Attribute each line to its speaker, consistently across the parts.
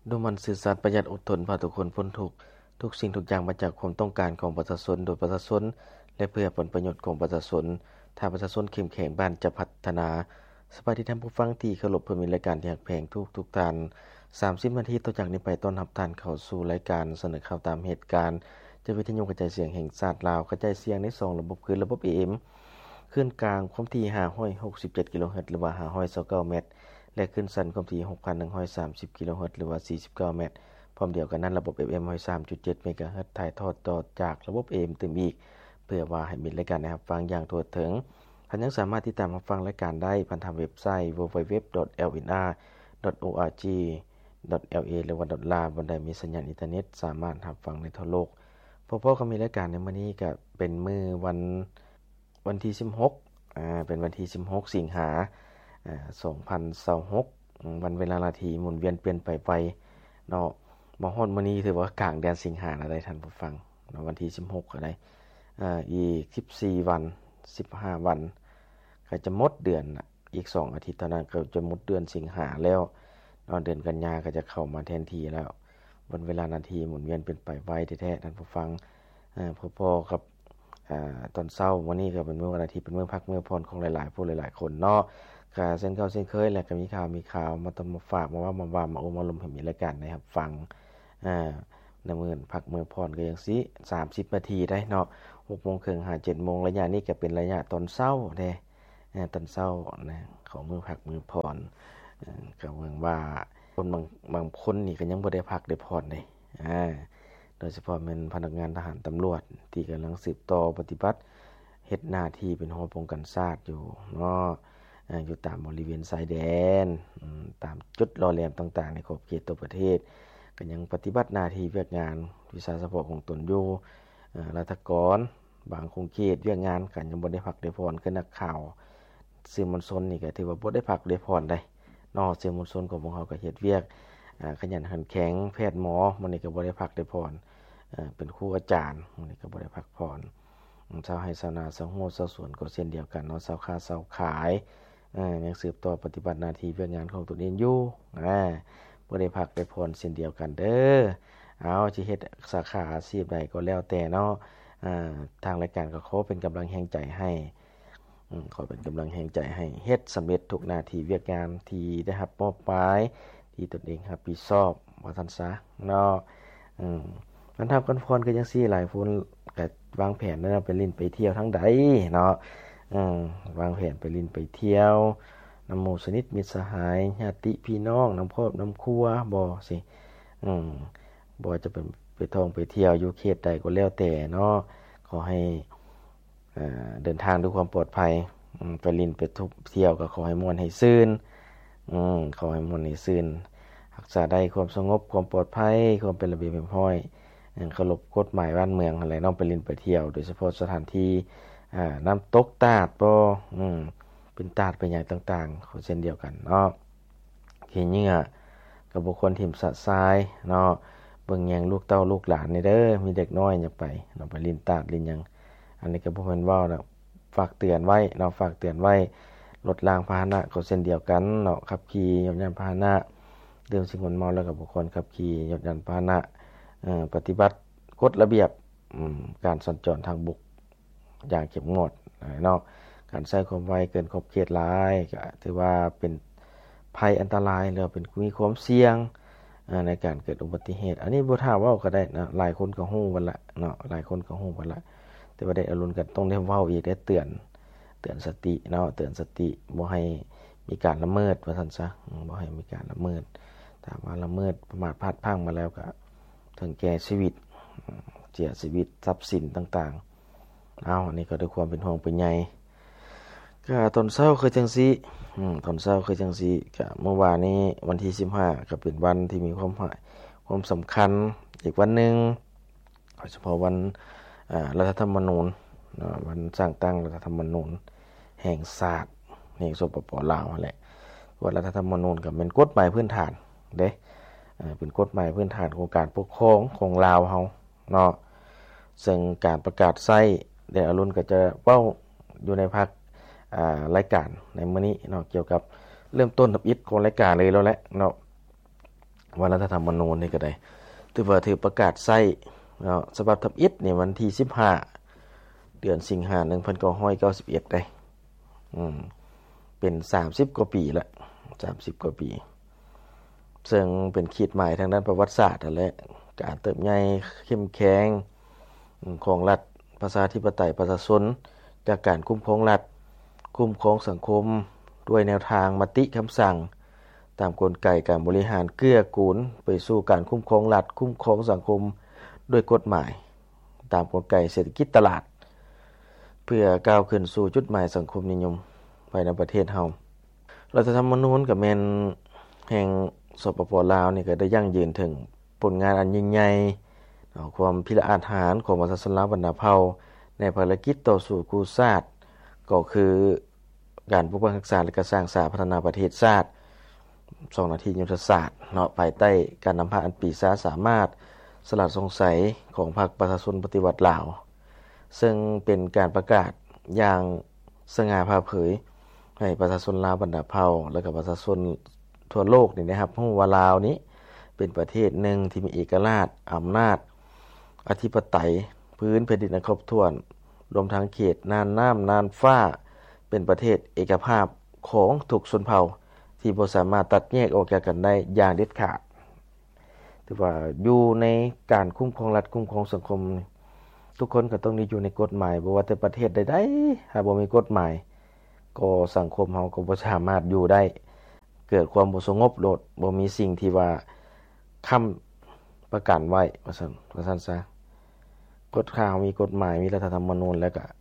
Speaker 1: ดูมันสื่อสารประหยัดอดทนพาทุกคนพ้นทุกข์ทุกสิ่งทุกอย่างมาจากความต้องการของประชาชนโดยประชาชนและเพื่อผลประโยชน์ของประชาชนถ้าประชาชนเข้มแข็งบ้านจะพัฒนาสวัสดีท่านผู้ฟังที่เคารพเพื่อมีรายการที่ฮักแพงทุกท่าน30นาทีต่อจากนี้ไปต้อนรับท่านเข้าสู่รายการเสนอข่าวตามเหตุการณ์จะวิทยุกระจายเสียงแห่งชาติลาวกระจายเสียงใน2ระบบคือระบบ AM คลื่นกลางความถี่567กิโลเฮิรตซ์หรือว่า529เมตรและคลื่นสั้นความถี่ 6,130 กิโลเฮิรตซ์หรือว่า49เมตรพร้อมเดียวกันนั้นระบบ FM 103.7 เมกะเฮิรตซ์ถ่ายทอดต่อจากระบบ AM เต็มอีกเพื่อว่าให้มีรายการให้รับฟังอย่างทั่วถึงท่านยังสามารถติดตามรับฟังรายการได้ผ่านทางเว็บไซต์ www.lnr.org.la หรือว่า .la บนใดมีสัญญาณอินเทอร์เน็ตสามารถรับฟังในทั่วโลกพวกเขามีรายการในมื้อนี้ก็เป็นมื้อวันที่16เป็นวันที่16สิงหา2026วันเวลานาทีหมุนเวียนเปลี่ยนไปไวเนาะมาฮอดมื้อนี้ถือว่ากลางเดือนสิงหาแล้วได้ท่านผู้ฟังเนาะวันที่16ก็ได้อีก14วัน15วันก็จะหมดเดือนอีก2อาทิตย์เท่านั้นก็จะหมดเดือนสิงหาแล้วเนาะเดือนกันยาก็จะเข้ามาแทนที่แล้ววันเวลานาทีหมุนเวียนเป็นไปไวแท้ๆท่านผู้ฟังพอๆกับตอนเช้าวันนี้ก็เป็นมื้อวันอาทิตย์เป็นมื้อพักมื้อพรของหลายๆผู้หลายๆคนเนาะก็เช่นเก่าเช่นเคยแหละก็มีข่าวมาต้องมาฝากมาว่ามาโอมาลมให้มีรายการให้รับฟังในมื้อพักมื้อพรก็จังซี่30นาทีได้เนาะ 6:30 5 7 โมงระยะนี้ก็เป็นระยะตอนเช้าเด้ตอนเช้านะของมื้อพักมื้อพรก็หวังว่าคนบางคนนี่ก็ยังบ่ได้พักได้พรเด้โดยเฉพาะแม่นพนักงานทหารตำรวจที่กำลังสืบต่อปฏิบัติเฮ็ดหน้าที่เป็นหอป้องกันชาติอยู่เนาะอยู่ตามบริเวณชายแดนตามจุดล่อแหลมต่างๆในขอบเขตตัวประเทศก็ยังปฏิบัติหน้าที่เวียกงานวิชาเฉพาะของตนอยู่ราชกรบางคงเขตเวียกงานกันยังบ่ได้พักได้พรคือนักข่าวสื่อมวลชนนี่ก็ถือว่าบ่ได้พักได้พรได้เนาะสื่อมวลชนของพวกเฮาก็เฮ็ดเวียกขยันขันแข็งแพทย์หมอมื้อนี้ก็บ่ได้พักได้พรเป็นครูอาจารย์มื้อนี้ก็บ่ได้พักพรชาวไร่ชาวนาชาวไร่ชาวสวนก็เช่นเดียวกันเนาะชาวค้าชาวขายยังสืบต่อปฏิบัติหน้าที่เวียกงานของตนเองอยู่บ่ได้พักได้พรเช่นเดียวกันเด้อเอาสิเฮ็ดสาขาอาชีพใดก็แล้วแต่เนาะทางรายการก็ขอเป็นกำลังแรงใจให้ขอเป็นกำลังแรงใจให้เฮ็ดสำเร็จทุกหน้าที่เวียกงานที่ได้รับมอบหมายที่ตนเองรับผิดชอบว่าซั่นซะเนาะมันทำกันพรก็จังซี่หลายคนก็วางแผนว่าไปลิ้นไปเที่ยวทางใดเนาะวางแผนไปลิ้นไปเที่ยวนำหมู่สนิทมิตรสหายญาติพี่น้องนำครอบนำครัวบ่สิบ่จะเป็นไปท่องไปเที่ยวอยู่เขตใดก็แล้วแต่เนาะขอให้เดินทางด้วยความปลอดภัยไปลิ้นไปเที่ยวก็ขอให้ม่วนให้ซื่นขอให้ม่วนให้ซื่นรักษาได้ความสงบความปลอดภัยความเป็นระเบียบเรียบร้อยเคารพกฎหมายบ้านเมืองอะไรเนาะไปลิ้นไปเที่ยวโดยเฉพาะสถานที่น้ำตกตาดบ่เป็นตาดเป็นหยังต่างๆเขาเช่นเดียวกันเนาะขี้เหงื่อก็บ่ควรถิ่มสะทรายเนาะเบิ่งแยงลูกเต้าลูกหลานนี่เด้อมีเด็กน้อยอยากไปเนาะไปลิ้นตาดลิ้นหยังอันนี้ก็บ่แม่นเว้านะฝากเตือนไว้เนาะฝากเตือนไว้รถรางพาหนะก็เช่นเดียวกันเนาะขับขี่ยนต์ยานพาหนะดื่มสิ่งมึนเมาแล้วก็บ่ควรขับขี่ยนต์ยานพาหนะปฏิบัติกฎระเบียบการสัญจรทางบกอย่างเข้มงวดเนาะการใช้ความไวเกินขอบเขตหลายก็ถือว่าเป็นภัยอันตรายหรือเป็นมีความเสี่ยงในการเกิดอุบัติเหตุอันนี้บ่ท่าเว้าก็ได้นะหลายคนก็ฮู้เบิดละเนาะหลายคนก็ฮู้เบิดละแต่ว่าได้อรุณกันต้องได้เว้าอีกได้เตือนสติเนาะเตือนสติบ่ให้มีการละเมิดว่าซั่นซะบ่ให้มีการละเมิดถ้าว่าละเมิดประมาทพลาดพลั้งมาแล้วก็ถึงแก่ชีวิตเสียชีวิตทรัพย์สินต่างๆอันนี้ก็ด้วยความเป็นห่วงเป็นใยก็ตอนเช้าคือจังซี่ตอนเช้าคือจังซี่ก็เมื่อวานนี้วันที่15ก็เป็นวันที่มีความสำคัญอีกวันนึงโดยเฉพาะวันรัฐธรรมนูญวันสร้างตั้งรัฐธรรมนูญแห่งชาติแห่งสปป.ลาวนั่นแหละว่ารัฐธรรมนูญก็เป็นกฎหมายพื้นฐานเด้เป็นกฎหมายพื้นฐานของการปกครองของลาวเฮาเนาะซึ่งการประกาศใช้ได้อรุณก็จะเว้าอยู่ในภาครายการในมื้อนี้เนาะเกี่ยวกับเริ่มต้นทับอิฐของรายการเลยแล้วแหละเนาะว่ารัฐธรรมนูญนี่ก็ได้ถือประกาศใช้เนาะฉบับทับอิฐนี่วันที่15เดือนสิงหาคม1991ได้เป็น30กว่าปีละ30กว่าปีซึ่งเป็นขีดหมายทางด้านประวัติศาสตร์นั่นแหละการเติบใหญ่เข้มแข็งของรัฐประชาธิปไตยประชาชนจากการคุ้มครองรัฐคุ้มครองสังคมด้วยแนวทางมติคำสั่งตามกลไกการบริหารเกื้อกูลไปสู่การคุ้มครองรัฐคุ้มครองสังคมด้วยกฎหมายตามกลไกเศรษฐกิจตลาดเพื่อก้าวขึ้นสู่จุดหมายสังคมนิยมภายในประเทศเฮารัฐธรรมนูญก็แม่นแห่งสปป.ลาวนี่ก็ได้ยั่งยืนถึงผลงานอันยิ่งใหญ่ความพิละอาจหารของประชาชนลาวบรรดาเผ่าในภารกิจต่อสู้กู้ชาติก็คือการปกป้องรักษาและก็สร้างสาพัฒนาประเทศชาติ2นาทียุทธศาสตร์เนาะภายใต้การนำพาอันปีศาจสามารถสลัดสงสัยของพรรคประชาชนปฏิวัติลาวซึ่งเป็นการประกาศอย่างสง่าผ่าเผยให้ประชาชนลาวบรรดาเผ่าและก็ประชาชนทั่วโลกนี่นะครับรู้ว่าลาวนี้เป็นประเทศหนึ่งที่มีเอกราชอำนาจอธิปไตยพื้นแผ่นดินครบถ้วนรวมทั้งเขตน่านน้ำน่านฟ้าเป็นประเทศเอกภาพของทุกชนเผ่าที่บ่สามารถตัดแยกออกจากกันได้อย่างเด็ดขาดถือว่าอยู่ในการคุ้มครองรัฐคุ้มครองสังคมทุกคนก็ต้องอยู่ในกฎหมายบ่ว่าแต่ประเทศใดๆหากบ่มีกฎหมายก็สังคมเฮาก็บ่สามารถอยู่ได้เกิดความบ่สงบโดดบ่มีสิ่งที่ว่าค้ำประกันไว้ว่าซั่นซะกฎข่าวมีกฎหมายมีรัฐธรรมนูญแล้วก็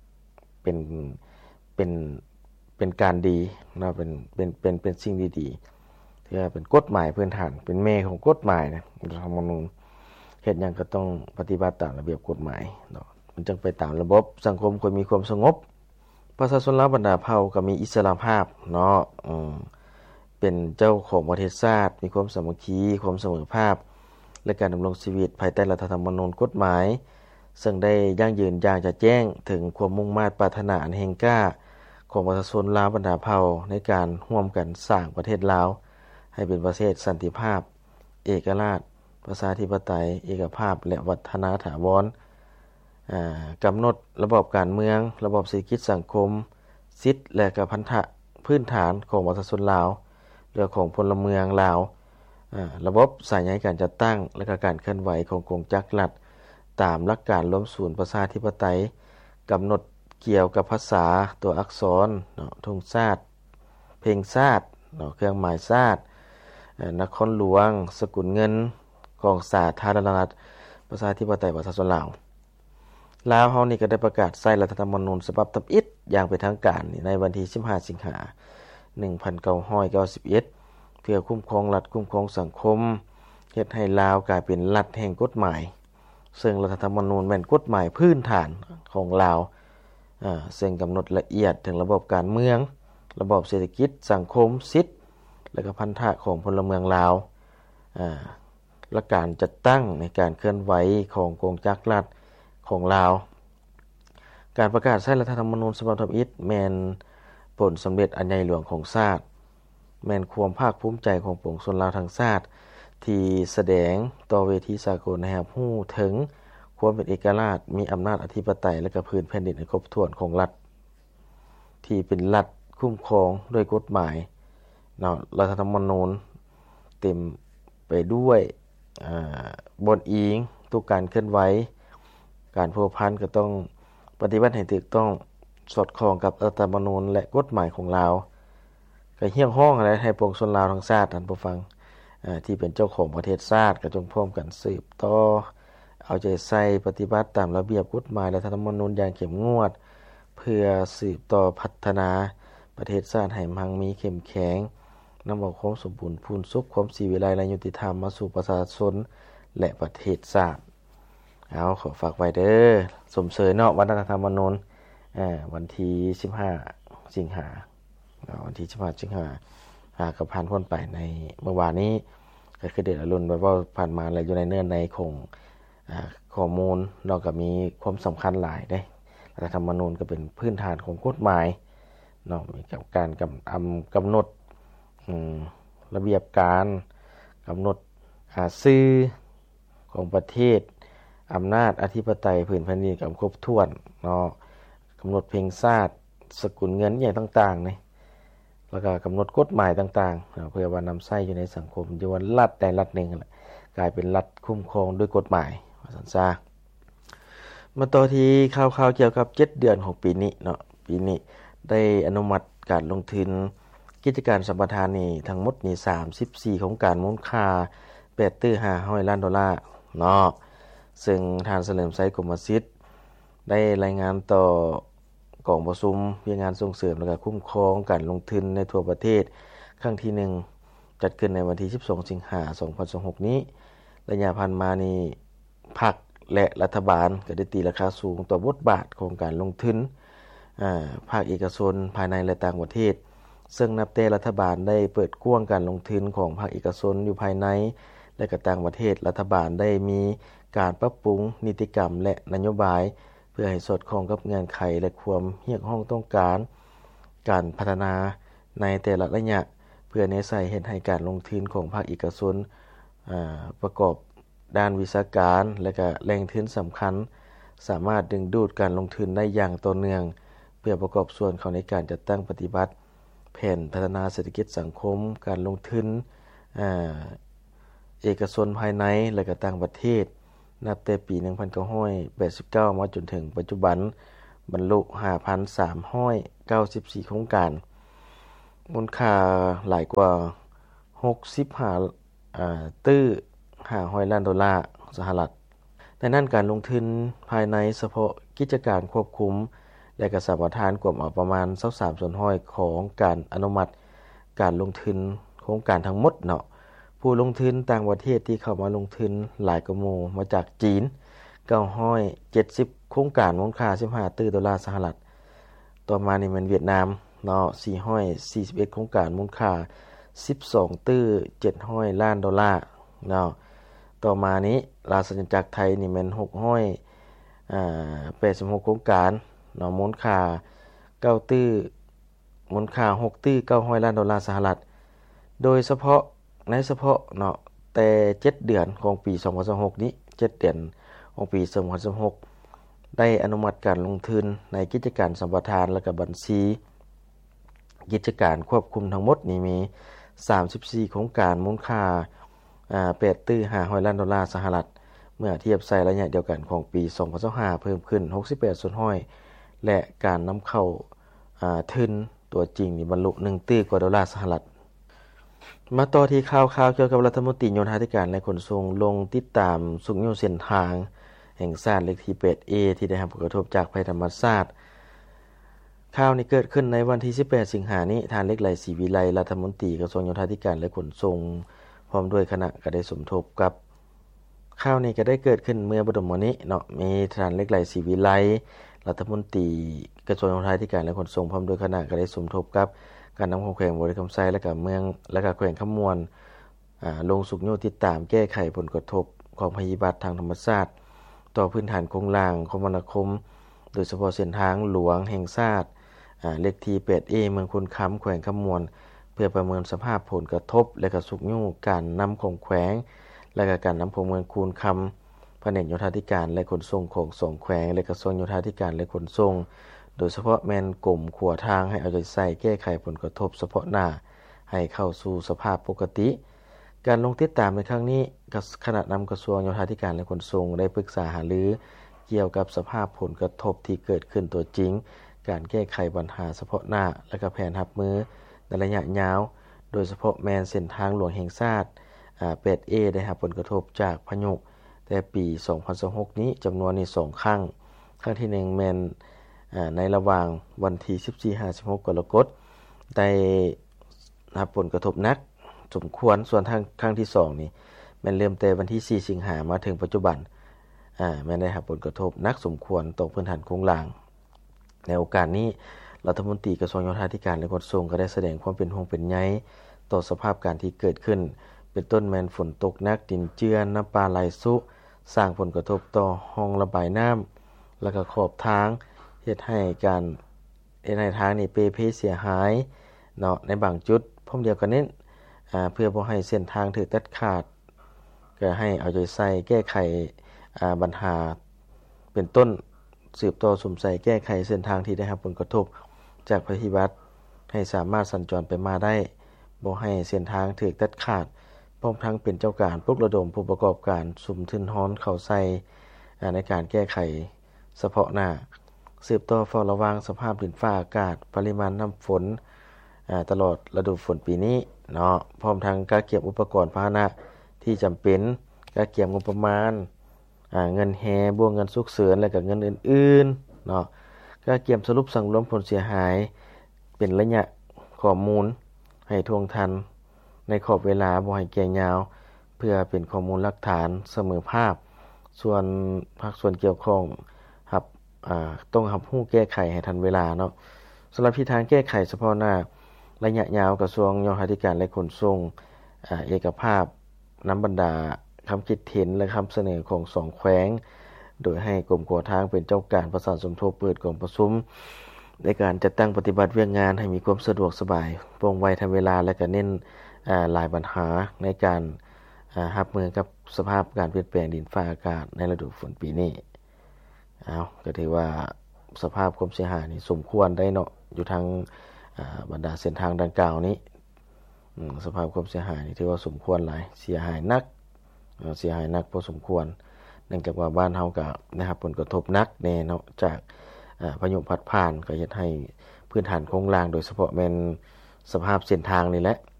Speaker 1: เป็นการดีนะเป็นสิ่งดีๆที่ว่าเป็นกฎหมายพื้นฐานเป็นแม่ของกฎหมายนะรัฐธรรมนูญเฮ็ดหยังก็ต้องปฏิบัติตามระเบียบกฎหมายเนาะมันจึงไปตามระบบสังคมควรมีความสงบประชาชนลาวบรรดาเผ่าก็มีอิสรภาพเนาะเป็นเจ้าของประเทศชาติมีความสามัคคีความเสมอภาพและการดำรงชีวิตภายใต้รัฐธรรมนูญกฎหมายซึ่งได้ยั่งยืนอย่างจะแจ้งถึงความมุ่งมั่นปรารถนาอันแห่งกล้าของประชาชนลาวบรรดาเผ่าในการร่วมกันสร้างประเทศลาวให้เป็นประเทศสันติภาพเอกราชประชาธิปไตยเอกภาพและวัฒนถาวรกำหนดระบบการเมืองระบบเศรษฐกิจสังคมสิทธิและก็พันธะพื้นฐานของประชาชนลาวเรื่องของพลเมืองลาวระบบสายใยการจัดตั้งและก็การเคลื่อนไหวของกองจักรรัฐตามหลักการล้มศูนย์ประชาธิปไตยกำหนดเกี่ยวกับภาษาตัวอักษรเนาะธงชาติเพลงชาติเนาะเครื่องหมายชาตินครหลวงสกุลเงินของสาธารณรัฐประชาธิปไตยประชาชนลาวเฮานี่ก็ได้ประกาศใช้รัฐธรรมนูญฉบับทับอิฐอย่างเป็นทางการในวันที่15สิงหาคม1991เพื่อคุ้มครองรัฐคุ้มครองสังคมเฮ็ดให้ลาวกลายเป็นรัฐแห่งกฎหมายซึ่งรัฐธรรมนูญเป็นกฎหมายพื้นฐานของลาวซึ่งกำหนดละเอียดถึงระบบการเมืองระบบเศรษฐกิจสังคมสิทธิและก็พันธะของพลเมืองลาวและการจัดตั้งในการเคลื่อนไหวของกองจักรรัฐของลาวการประกาศใช้รัฐธรรมนูญฉบับทับอิฐแม่นผลสำเร็จอันใหญ่หลวงของชาติแม่นความภาคภูมิใจของปวงชนลาวทั้งชาติที่แสดงต่อเวทีสากลให้รับรู้ถึงความเป็นเอกราชมีอำนาจอธิปไตยและก็พื้นแผ่นดินครบถ้วนของรัฐที่เป็นรัฐคุ้มครองด้วยกฎหมายเนาะรัฐธรรมนูญเต็มไปด้วยบทอิงทุกการเคลื่อนไหวการพัวพันก็ต้องปฏิบัติให้ถูกต้องสอดคล้องกับรัฐธรรมนูญและกฎหมายของลาวก็เฮียงห้องอะไรให้ปวงชนลาวทั้งชาติท่านผู้ฟังที่เป็นเจ้าของประเทศชาติก็จงพร้อมกันสืบต่อเอาใจใส่ปฏิบัติตามระเบียบกฎหมายและรัฐธรรมนูญอย่างเข้มงวดเพื่อสืบต่อพัฒนาประเทศชาติให้มั่งมีเข้มแข็งนำเอาความสมบูรณ์พูนสุขความศรีวิไลและยุติธรรมมาสู่ประชาชนและประเทศชาติเอาขอฝากไว้เด้อสมเสยเนาะวันรัฐธรรมนูญวันที่15สิงหาคมวันที่15สิงหาคมก็ผ่านพ้นไปในเมื่อวานนี้ก็คือเด็กอรุณว่าผ่านมาอะไรอยู่ในเนื้อในของข้อมูลนอกจากมีความสำคัญหลายได้รัฐธรรมนูญก็เป็นพื้นฐานของกฎหมายเนาะมีการกำหนดระเบียบการกำหนดซื่อของประเทศอำนาจอธิปไตยพื้นแผ่นดินกับครบถ้วนเนาะกำหนดเพลงชาติสกุลเงินอย่างต่างๆนี่แล้วก็กำหนดกฎหมายต่างๆเพื่อว่านำใช้อยู่ในสังคมอยู่ว่ารัฐใดรัฐหนึ่งกลายเป็นรัฐคุ้มครองด้วยกฎหมายว่าซั่นซะมาต่อที่ข่าวๆเกี่ยวกับ7เดือนของปีนี้เนาะปีนี้ได้อนุมัติการลงทุนกิจการสัมปทานนี่ทั้งหมดนี่34โครงการมูลค่า8,500 ล้านดอลลาร์เนาะซึ่งท่านเฉลิมชัยกรมสิทธิ์ได้รายงานต่อกองประชุมเพื่องานส่งเสริมและก็คุ้มครองการลงทุนในทั่วประเทศครั้งที่1จัดขึ้นในวันที่12สิงหาคม2026นี้ระยะผ่านมานี่พรรคและรัฐบาลก็ได้ตีราคาสูงต่อบทบาทของการลงทุนภาคเอกชนภายในและต่างประเทศซึ่งนับแต่รัฐบาลได้เปิดกว้างการลงทุนของภาคเอกชนอยู่ภายในและก็ต่างประเทศรัฐบาลได้มีการปรับปรุงนิติกรรมและนโยบายเพื่อให้สอดคล้องกับเงื่อนไขและความเรียกร้องต้องการพัฒนาในแต่ละระยะเพื่อในใส่เฮ็ดให้การลงทุนของภาคเอกชนประกอบด้านวิชาการและก็แหล่งทุนสำคัญสามารถดึงดูดการลงทุนได้อย่างต่อเนื่องเพื่อประกอบส่วนเข้าในการจัดตั้งปฏิบัติแผนพัฒนาเศรษฐกิจสังคมการลงทุนเอกชนภายในและก็ต่างประเทศนับแต่ปี1989มาจนถึงปัจจุบันบรรลุ 5,394 โครงการมูลค่าหลายกว่า65ตื้อ500 ล้านดอลลาร์สหรัฐดังนั้นการลงทุนภายในเฉพาะกิจการควบคุมและก็สัมปทานกว่าประมาณ23%ของการอนุมัติการลงทุนโครงการทั้งหมดเนาะผู้ลงทุนต่างประเทศที่เข้ามาลงทุนหลายกว่าหมู่มาจากจีน970โครงการมูลค่า15 ดอลลาร์สหรัฐต่อมานี่มันเวียดนามเนาะ441โครงการมูลค่า12 700 ล้านดอลลาร์เนาะต่อมานี้ราชอาณาจักรไทยนี่มัน86โครงการเนาะมูลค่า6 900 ล้านดอลลาร์สหรัฐโดยเฉพาะเนาะแต่7เดือนของปี2026นี้7เดือนของปี2026ได้อนุมัติการลงทุนในกิจการสัมปทานและก็บัญชีกิจการควบคุมทั้งหมดนี่มี34โครงการมูลค่า8,500 ล้านดอลลาร์สหรัฐเมื่อเทียบใส่ระยะเดียวกันของปี2025เพิ่มขึ้น68%และการนำเข้าทุนตัวจริงนี่บรรลุ1ตื้อกว่าดอลลาร์สหรัฐมาต่อที่ข่าวเกี่ยวกับรัฐมนตรีโยธาธิการและขนส่งลงติดตามสุขโยเส้นทางแห่งชาติเลขที่ 8A ที่ได้รับผลกระทบจากภัยธรรมชาติข่าวนี้เกิดขึ้นในวันที่18สิงหาคมนี้ท่านเล็กไหลศรีวิไลรัฐมนตรีกระทรวงโยธาธิการและขนส่งพร้อมด้วยคณะก็ได้สมทบกับข่าวนี้ก็ได้เกิดขึ้นเมื่อบ่ดมนี้เนาะมีท่านเล็กไหลศรีวิไลรัฐมนตรีกระทรวงโยธาธิการและขนส่งพร้อมด้วยคณะก็ได้สมทบกับการนำของแขวงบริคำไซและก็เมืองและก็แขวงขมวนลงสุขโยติดตามแก้ไขผลกระทบของภัยพิบัติทางธรรมชาติต่อพื้นฐานโครงสร้างคมนาคมโดยเฉพาะเส้นทางหลวงแห่งชาติเลขที่ 8A เมืองคุนคำแขวงขมวนเพื่อประเมินสภาพผลกระทบและก็สุขโยการนำของแขวงและก็การนำของเมืองคูนคำแผนกโยธาธิการและขนส่งของ2แขวงและกระทรวงโยธาธิการและขนส่งโดยเฉพาะแม่นกลุ่มขัวทางให้เอาใจใส่แก้ไขผลกระทบเฉพาะหน้าให้เข้าสู่สภาพปกติการลงติดตามในครั้งนี้คณะนำกระทรวงโยธาธิการและขนส่งได้ปรึกษาหารือเกี่ยวกับสภาพผลกระทบที่เกิดขึ้นตัวจริงการแก้ไขปัญหาเฉพาะหน้าและก็แผนรับมือในระยะยาวโดยเฉพาะแม่นเส้นทางหลวงแห่งชาติ8A ได้รับผลกระทบจากพายุแต่ปี2026นี้จำนวนนี้2ครั้งที่1แม่นในระหว่างวันที่14-16 กรกฎาคมได้รับผลกระทบหนักสมควรส่วนครั้งที่2นี่แม่นเริ่มแต่วันที่4สิงหาคมมาถึงปัจจุบันแม่นได้รับผลกระทบหนักสมควรต่อพื้นฐานโครงสร้างในโอกาสนี้รัฐมนตรีกระทรวงโยธาธิการและขนส่งก็ได้แสดงความเป็นห่วงเป็นใยต่อสภาพการที่เกิดขึ้นเป็นต้นแม่นฝนตกหนักดินเจือนน้ำป่าไหลสุสร้างผลกระทบต่อห้องระบายน้ำและก็ขอบทางเฮ็ดให้ทางนี่เปเสียหายเนาะในบางจุดพร้อมเดียวกันนี้เพื่อบ่ให้เส้นทางถูกตัดขาดก็ให้เอาใจใส่แก้ไขปัญหาเป็นต้นสืบต่อสมใส่แก้ไขเส้นทางที่ได้รับผลกระทบจากภัยพิบัติให้สามารถสัญจรไปมาได้บ่ให้เส้นทางถูกตัดขาดพร้อมทั้งเป็นเจ้าการปลุกระดมผู้ประกอบการสุมทุนฮ้อนเข้าใส่ในการแก้ไขเฉพาะหน้าสืบต่อเฝ้าระวังสภาพดินฟ้าอากาศปริมาณน้ำฝนตลอดฤดูฝนปีนี้เนาะพร้อมทั้งการเก็บอุปกรณ์พาหนะที่จำเป็นการเก็บงบประมาณเงินแฮบวกเงินสุกเสริญและก็เงินอื่นๆเนาะการเก็บสรุปสังรวมผลเสียหายเป็นระยะข้อมูลให้ทวงทันในขอบเวลาบ่ให้แก่ยาวเพื่อเป็นข้อมูลหลักฐานเสมอภาพส่วนภาคส่วนเกี่ยวข้องต้องรับรู้แก้ไขให้ทันเวลาเนาะสำหรับทิศทางแก้ไขเฉพาะหน้าระยะยาวกระทรวงโยธาธิการและขนส่งเอกภาพนำบรรดาคำคิดเห็นและคำเสนอของ2แขวงโดยให้กรมก่อทางเป็นเจ้าการประสานสมทบเปิดกองประชุมในการจัดตั้งปฏิบัติเวียกงานให้มีความสะดวกสบายโปร่งไวทันเวลาและก็เน้นหลายปัญหาในการรับมือกับสภาพการเปลี่ยนแปลงดินฟ้าอากาศในฤดูฝนปีนี้ก็ถือว่าสภาพความเสียหายนี่สมควรได้เนาะอยู่ทางบรรดาเส้นทางดังกล่าวนี้สภาพความเสียหายนี่ถือว่าสมควรหลายเสียหายนักพอสมควรเนื่องจากว่าบ้านเฮาก็ได้รับผลกระทบหนักแน่เนาะจากพายุพัดผ่านก็เฮ็ดให้พื้นฐานโครงสร้างโดยเฉพาะแม่นสภาพเส้นทางนี่แหละ